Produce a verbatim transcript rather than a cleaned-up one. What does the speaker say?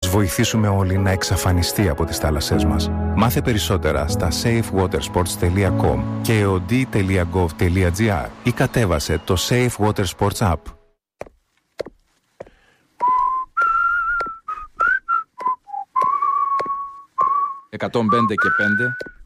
βοηθήσουμε όλοι να εξαφανιστεί από τις θάλασσές μας. Μάθε περισσότερα στα safe water sports τελεία com και ο ντι τελεία γκοβ τελεία τζι άρ ή κατέβασε το Safe Water Sports App. εκατόν πέντε και πέντε